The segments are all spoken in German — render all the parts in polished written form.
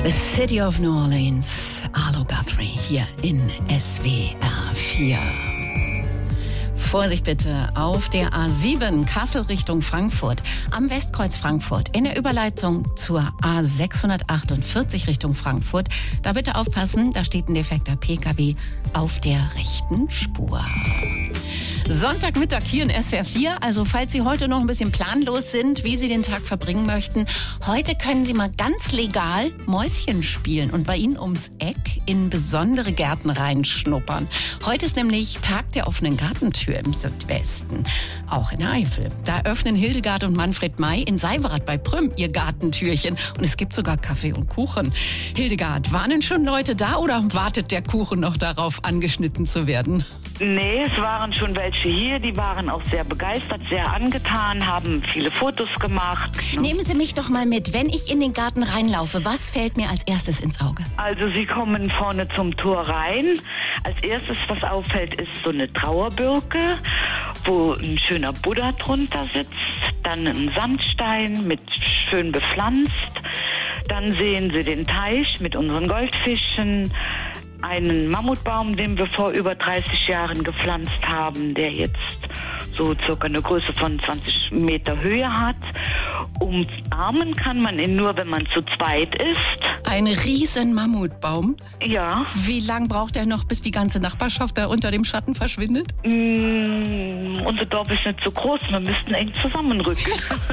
The City of New Orleans, Arlo Guthrie hier in SWR 4. Vorsicht bitte auf der A7 Kassel Richtung Frankfurt, am Westkreuz Frankfurt, in der Überleitung zur A648 Richtung Frankfurt. Da bitte aufpassen, da steht ein defekter PKW auf der rechten Spur. Sonntagmittag hier in SWR 4, also falls Sie heute noch ein bisschen planlos sind, wie Sie den Tag verbringen möchten, heute können Sie mal ganz legal Mäuschen spielen und bei Ihnen ums Eck in besondere Gärten reinschnuppern. Heute ist nämlich Tag der offenen Gartentür im Südwesten, auch in der Eifel. Da öffnen Hildegard und Manfred May in Seiwerath bei Prüm ihr Gartentürchen und es gibt sogar Kaffee und Kuchen. Hildegard, waren denn schon Leute da oder wartet der Kuchen noch darauf, angeschnitten zu werden? Nee, es waren schon welche hier, die waren auch sehr begeistert, sehr angetan, haben viele Fotos gemacht. Nehmen Sie mich doch mal mit, wenn ich in den Garten reinlaufe, was fällt mir als erstes ins Auge? Also Sie kommen vorne zum Tor rein. Als erstes, was auffällt, ist so eine Trauerbirke, wo ein schöner Buddha drunter sitzt. Dann ein Sandstein mit schön bepflanzt. Dann sehen Sie den Teich mit unseren Goldfischen. Einen Mammutbaum, den wir vor über 30 Jahren gepflanzt haben, der jetzt so circa eine Größe von 20 Meter Höhe hat. Umarmen kann man ihn nur, wenn man zu zweit ist. Ein riesen Mammutbaum? Ja. Wie lang braucht er noch, bis die ganze Nachbarschaft da unter dem Schatten verschwindet? Unser Dorf ist nicht so groß, wir müssten eng zusammenrücken.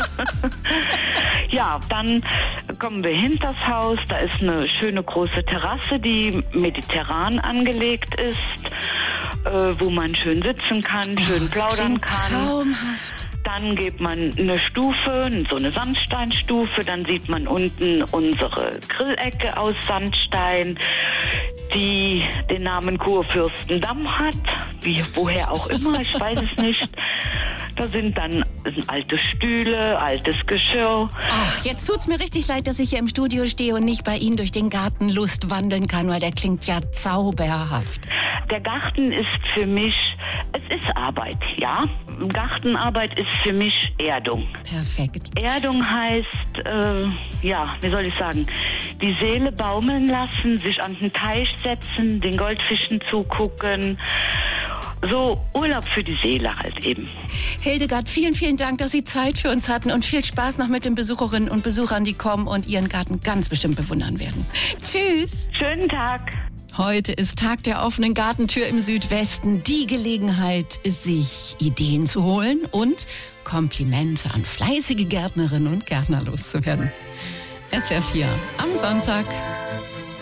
Ja, dann kommen wir hinters Haus, da ist eine schöne große Terrasse, die mediterran angelegt ist, wo man schön sitzen kann, schön plaudern kann. Traumhaft. Dann geht man eine Stufe, so eine Sandsteinstufe, dann sieht man unten unsere Grillecke aus Sandstein, die den Namen Kurfürstendamm hat, woher auch immer, ich weiß es nicht. Da sind dann alte Stühle, altes Geschirr. Ach, jetzt tut's mir richtig leid, dass ich hier im Studio stehe und nicht bei Ihnen durch den Garten Lust wandeln kann, weil der klingt ja zauberhaft. Der Garten ist für mich, es ist Arbeit, ja. Gartenarbeit ist für mich Erdung. Perfekt. Erdung heißt, wie soll ich sagen, die Seele baumeln lassen, sich an den Teich setzen, den Goldfischen zugucken. So Urlaub für die Seele halt eben. Hildegard, vielen, vielen Dank, dass Sie Zeit für uns hatten und viel Spaß noch mit den Besucherinnen und Besuchern, die kommen und Ihren Garten ganz bestimmt bewundern werden. Tschüss. Schönen Tag. Heute ist Tag der offenen Gartentür im Südwesten. Die Gelegenheit, sich Ideen zu holen und Komplimente an fleißige Gärtnerinnen und Gärtner loszuwerden. SWR 4 am Sonntag.